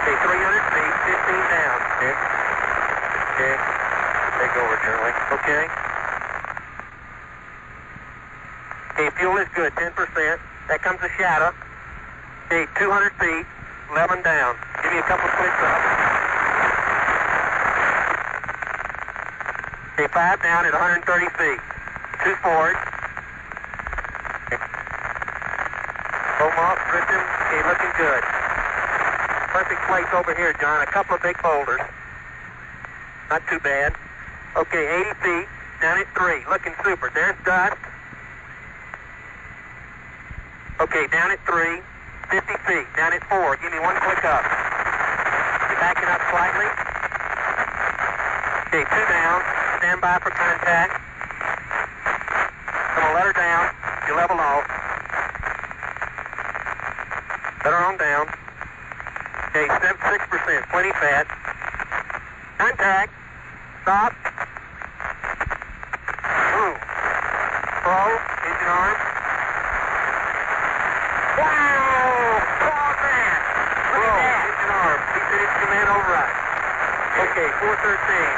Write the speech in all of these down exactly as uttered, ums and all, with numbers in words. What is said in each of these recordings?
Okay, three hundred feet, fifteen down. Okay. Okay. Take over, Charlie. Okay. Okay, fuel is good, ten percent. That comes the shadow. Okay, two hundred feet, eleven down. Give me a couple clicks up. Okay, five down at one hundred thirty feet. Two forward. Home off, drifting. Okay, looking good. Perfect place over here, John. A couple of big boulders. Not too bad. Okay, eighty feet, down at three. Looking super. There's dust. Okay, down at three. fifty feet, down at four. Give me one click up. You're backing up slightly. Okay, two down. Stand by for contact. Gonna let her down. You level off. Let her on down. Okay, six percent, plenty fat. Contact. Stop. Move. Slow. Engine arm. Wow! Oh, man! Look at that. Engine arm. He said it's command override. Okay, four thirteen.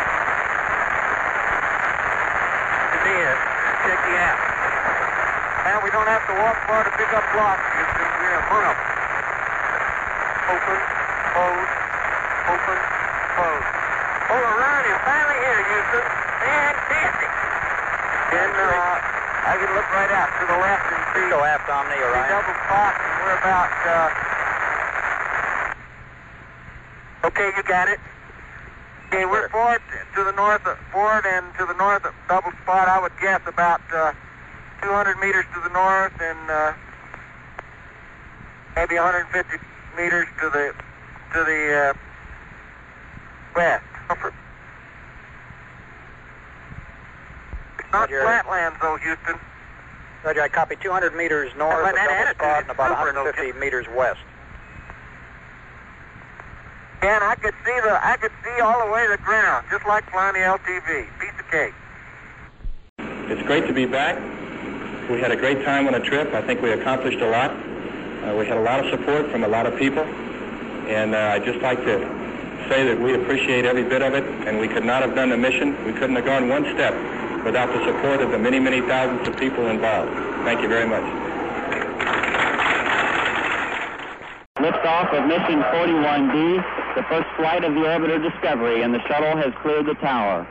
And then, check the app. Now we don't have to walk far to pick up blocks. We're in front of them. Open, close, open, close. Oh, the run is finally here, Houston. Fantastic. And uh, I can look right out to the left and see. Go aft, Omni, all right. Double spot, and we're about. Uh... Okay, you got it. Okay, we're forward to the north, forward and to the north of double spot. I would guess about uh, two hundred meters to the north and uh, maybe one hundred fifty meters to the to the uh, west. It's not Roger. flatlands though, Houston. Roger, I copy two hundred meters north Well, of that double attitude spot is and about super, one hundred fifty though. meters west. And I could see the I could see all the way to the ground, just like flying the L T V. Piece of cake. It's great to be back. We had a great time on a trip. I think we accomplished a lot. Uh, we had a lot of support from a lot of people. And uh, I'd just like to say that we appreciate every bit of it, and we could not have done the mission. We couldn't have gone one step without the support of the many, many thousands of people involved. Thank you very much. Liftoff of mission forty-one D, the first flight of the orbiter Discovery, and the shuttle has cleared the tower.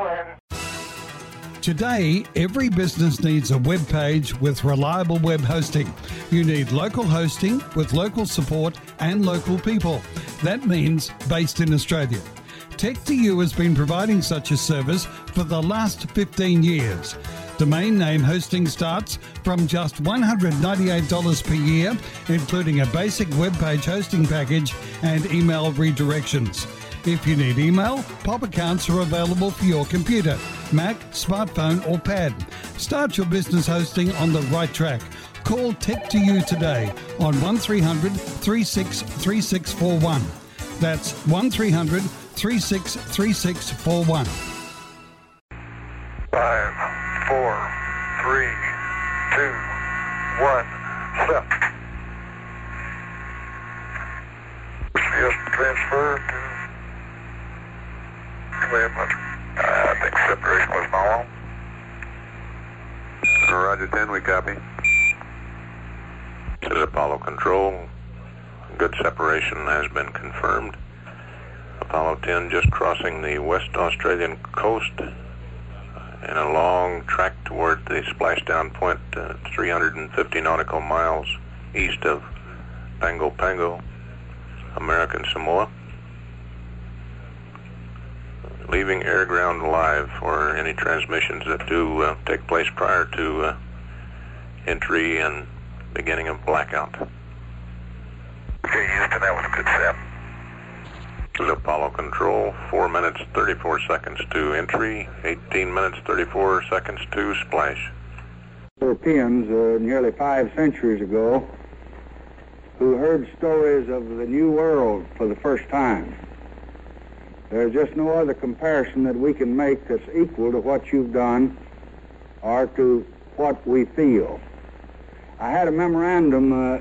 Today, every business needs a web page with reliable web hosting. You need local hosting with local support and local people. That means based in Australia. Tech two U has been providing such a service for the last fifteen years. Domain name hosting starts from just one hundred ninety-eight dollars per year, including a basic web page hosting package and email redirections. If you need email, pop accounts are available for your computer, Mac, smartphone or pad. Start your business hosting on the right track. Call Tech two U today on one three hundred, three six three six four one. That's one three hundred, three six three six four one. Five, four, three, two, one, set. Just transfer to command much. I think separation was normal. Roger ten, we copy. This is Apollo Control. Good separation has been confirmed. Apollo ten just crossing the West Australian coast in a long track toward the splashdown point, uh, three hundred fifty nautical miles east of Pago Pago, American Samoa. Leaving air ground live for any transmissions that do uh, take place prior to uh, entry and beginning of blackout. Okay, Houston, that was a good step. This is Apollo Control, four minutes, thirty-four seconds to entry, eighteen minutes, thirty-four seconds to splash. Europeans uh, nearly five centuries ago who heard stories of the New World for the first time. There's just no other comparison that we can make that's equal to what you've done or to what we feel. I had a memorandum uh,